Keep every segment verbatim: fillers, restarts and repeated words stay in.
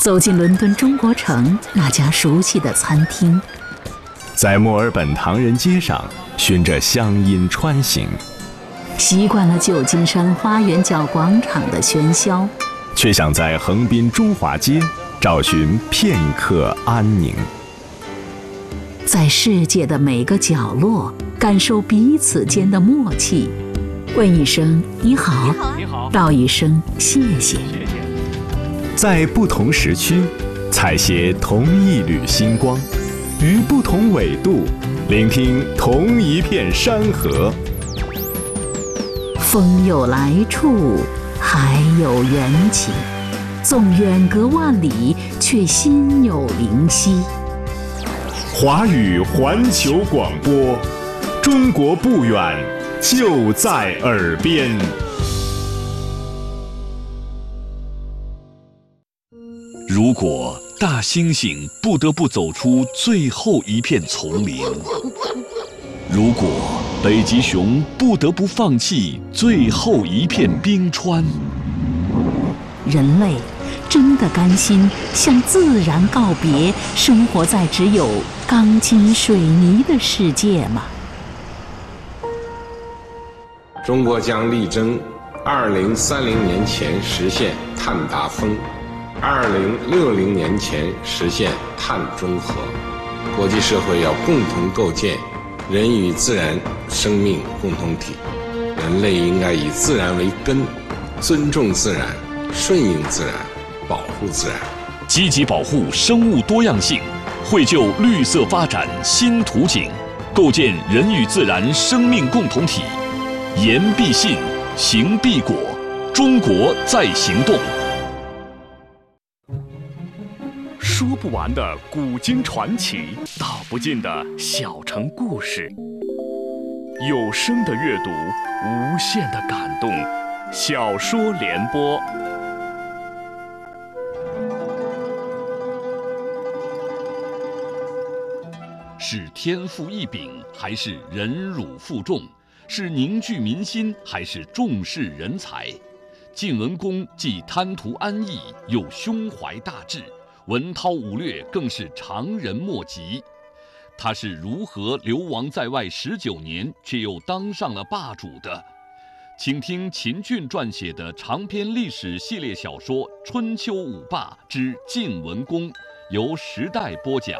走进伦敦中国城那家熟悉的餐厅， 在墨尔本唐人街上循着乡音穿行， 习惯了旧金山花园角广场的喧嚣， 却想在横滨中华街找寻片刻安宁。 在世界的每个角落感受彼此间的默契，问一声你好， 你好， 道一声谢谢。 在不同时区采撷同一缕星光，于不同纬度聆听同一片山河。 风有来处，海有缘起，纵远隔万里，却心有灵犀。 华语环球广播，中国不远，就在耳边。 如果大猩猩不得不走出最后一片丛林，如果北极熊不得不放弃最后一片冰川， 人类真的甘心向自然告别，生活在只有钢筋水泥的世界吗？ 中国将力争二零三零年前实现碳达峰，二零六零年前实现碳中和。国际社会要共同构建人与自然生命共同体，人类应该以自然为根，尊重自然，顺应自然，保护自然， 积极保护生物多样性，绘就绿色发展新图景，构建人与自然生命共同体。言必信，行必果，中国在行动。 说不完的古今传奇，道不尽的小城故事，有声的阅读，无限的感动。小说联播。 是天赋异禀，还是忍辱负重？是凝聚民心，还是重视人才？晋文公既贪图安逸，又胸怀大志，文韬武略更是常人莫及。他是如何流亡在外十九年，却又当上了霸主的？请听秦俊撰写的长篇历史系列小说《春秋五霸之晋文公》，由时代播讲。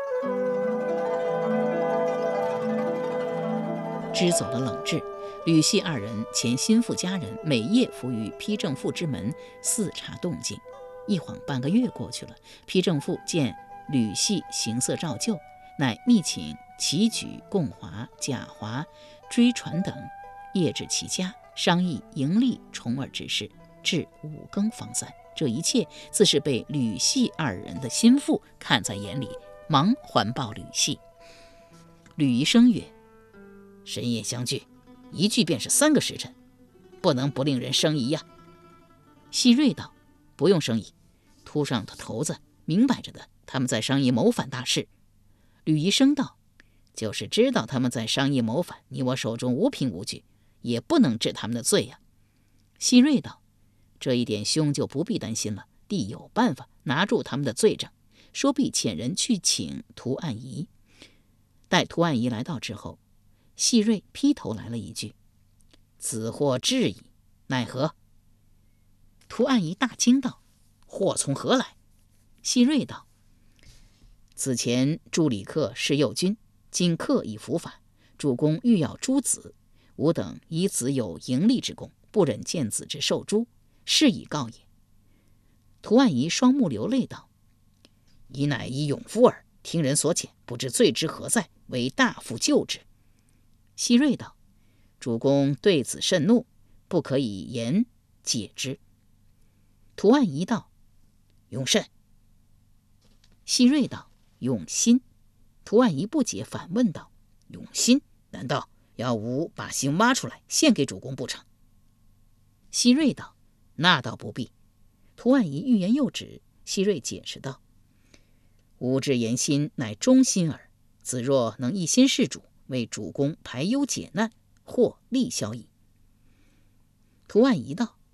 支走了冷炙，吕系二人前心腹家人每夜伏于批正父之门视察动静。一晃半个月过去了，批正父见吕系行色照旧，乃密请齐举、共华、贾华、追传等夜至其家，商议迎立重耳之事，至五更方散。这一切自是被吕系二人的心腹看在眼里，忙还报吕系。吕夷生曰：深夜相聚，一聚便是三个时辰，不能不令人生疑呀。西瑞道：不用生疑，秃上的头子明摆着的，他们在商议谋反大事。吕夷生道：就是知道他们在商议谋反，你我手中无凭无据，也不能治他们的罪呀。西瑞道：这一点兄就不必担心了，弟有办法拿住他们的罪证，说必遣人去请涂岸仪。待涂岸仪来到之后，细瑞劈头来了一句：此祸至矣，奈何？涂岸仪大惊道：祸从何来？细瑞道：此前助理客是右军，今客已伏法，主公欲要诛子，吾等以子有盈利之功，不忍见子之受诛，是以告也。涂岸仪双目流泪道：宜乃以勇夫耳，听人所遣，不知罪之何在，为大夫救之。西瑞道：主公对子甚怒，不可以言解之。涂岸仪道：用甚？西瑞道：用心。涂岸仪不解，反问道：用心？难道要吾把心挖出来献给主公不成？西瑞道：那倒不必。涂岸仪欲言又止，西瑞解释道：吾之言心乃忠心耳，子若能一心事主，为主公排忧解难，或利消矣。涂岸仪道：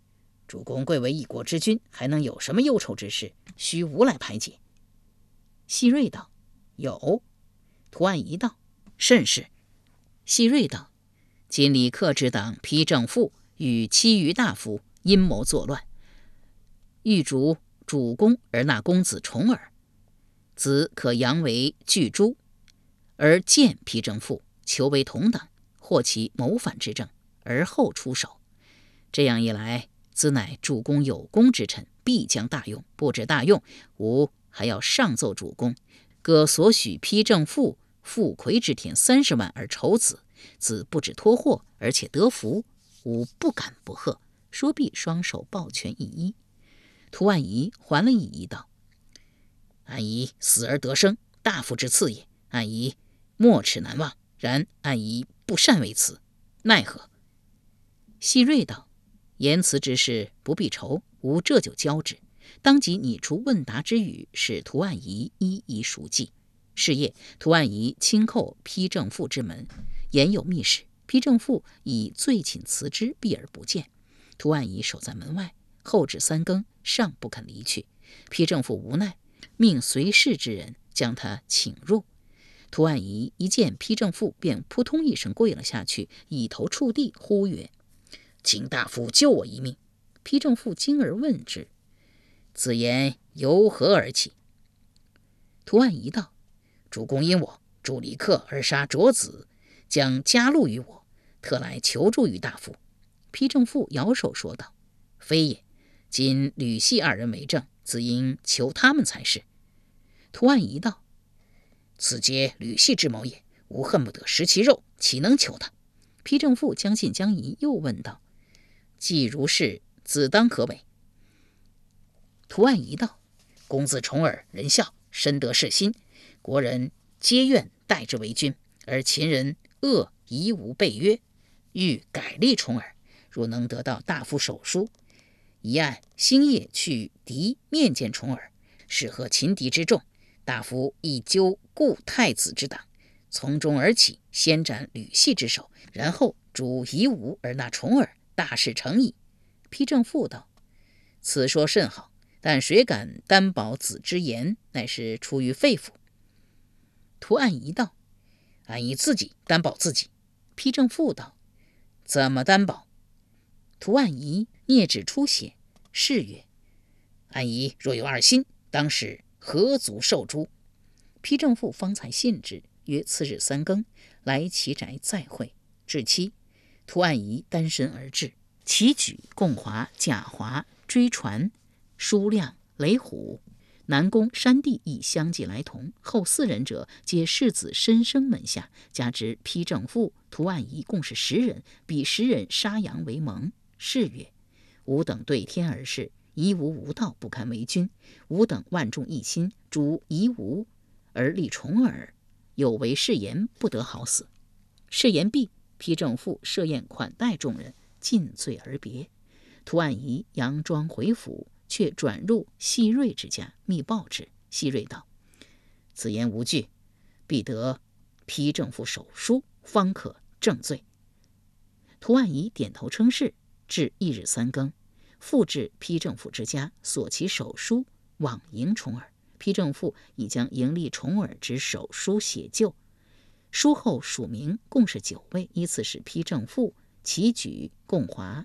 主公贵为一国之君，还能有什么忧愁之事？须吾来排解。熹睿道：有。屠岸仪道：甚是。熹睿道：今李克之党批正父与其余大夫阴谋作乱，欲逐主公而纳公子重耳，子可扬为巨诛，而见批正父，求为同党，获其谋反之政，而后出手。这样一来，兹乃主公有功之臣，必将大用。不止大用，吾还要上奏主公，各所许批正父傅魁之田三十万而筹子，子不止脱祸，而且得福，吾不敢不贺。说毕，双手抱拳一揖。屠岸仪还了一揖道：岸仪死而得生，大夫之赐也，岸仪没齿难忘。然岸仪不善为此，奈何？熹睿道：言辞之事不必愁，吾这就交之。当即拟出问答之语，使屠岸仪一一熟记。是夜，屠岸仪轻叩批正父之门，言有密事。批正父以罪寝辞之，避而不见。屠岸仪守在门外，后至三更，尚不肯离去。批正父无奈，命随侍之人将他请入。屠岸仪一见批正父，便扑通一声跪了下去，以头触地，呼曰：请大夫救我一命。批正父惊而问之：此言由何而起？屠岸仪道：主公因我助李克而杀卓子，将加禄于我，特来求助于大夫。批正父摇手说道：非也，今吕系二人为政，自应求他们才是。屠岸仪道：此皆吕系之谋也，吾恨不得食其肉，岂能求他？批正父将信将疑，又问道：既如是，子当何为？屠岸仪道：公子重耳仁孝，深得士心，国人皆愿待之为君，而秦人恶夷吾背约，欲改立重耳。若能得到大夫手书，一按星夜去敌面见重耳，是合秦敌之众，大夫亦纠故太子之党，从中而起，先斩吕系之首，然后诛夷吾而纳重耳，大事成矣。批正父道：此说甚好，但谁敢担保子之言乃是出于肺腑？屠岸仪道：岸仪自己担保自己。批正父道：怎么担保？屠岸仪镊指出血，是曰：岸仪若有二心，当时何足受诛？批正父方才信之，约次日三更，来其宅再会。至期，屠岸仪单身而至，齐举、共华、贾华、追传、舒亮、雷虎、南宫、山地亦相继来同。后四人者，皆世子申生门下，加之批正父、屠岸仪共是十人，比十人杀羊为盟。是曰：吾等对天而誓，夷吾无道，不堪为君。吾等万众一心，诛夷吾而立重耳，有违誓言，不得好死。誓言毕，批正父设宴款待众人，尽醉而别。屠岸仪佯装回府，却转入熹睿之家，密报之。熹睿道：此言无据，必得批正父手书，方可正罪。屠岸仪点头称是。至一日三更，复至批正父之家，索其手书，往迎重耳。批正父已将迎立重耳之手书写就，书后署名，共是九位，依次是批正父、齐举、共华、